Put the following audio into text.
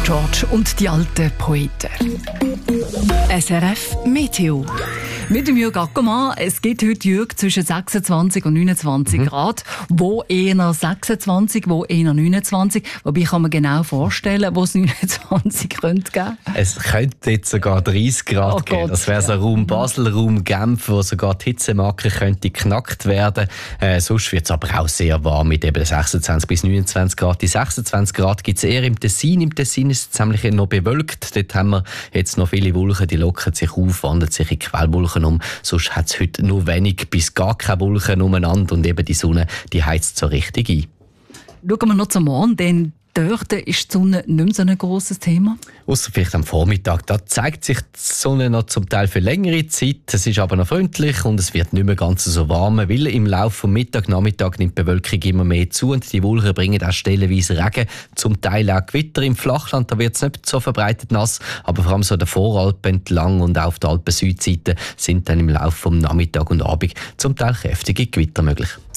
George und die alten Poeten. SRF Meteo. Mit dem Jürg Ackermann. Es gibt heute, Jürg, zwischen 26 und 29 Grad. Wo eher 26, wo eher 29. Wobei kann man genau vorstellen, wo es 29 könnte geben. Es könnte jetzt sogar 30 Grad geben. Das wäre so Raum Basel, Raum Genf, wo sogar die Hitzemarke könnte geknackt werden. Sonst wird es aber auch sehr warm mit eben 26 bis 29 Grad. Die 26 Grad gibt es eher im Tessin. Im Tessin ist es nämlich noch bewölkt. Dort haben wir jetzt noch viele Wolken, die lockern sich auf, wandeln sich in Quellwolken um. Sonst hat es heute nur wenig bis gar keine Wolken umeinander und eben die Sonne, die heizt so richtig ein. Schauen wir noch zum Morgen, denn dort ist die Sonne nicht mehr so ein grosses Thema. Ausser vielleicht am Vormittag. Da zeigt sich die Sonne noch zum Teil für längere Zeit. Es ist aber noch freundlich und es wird nicht mehr ganz so warm, weil im Laufe des Nachmittag nimmt die Bewölkung immer mehr zu und die Wolken bringen auch stellenweise Regen, zum Teil auch Gewitter im Flachland. Da wird es nicht so verbreitet nass, aber vor allem so der Voralpen entlang und auch auf der Alpen-Südseite sind dann im Laufe des Nachmittag und Abend zum Teil kräftige Gewitter möglich.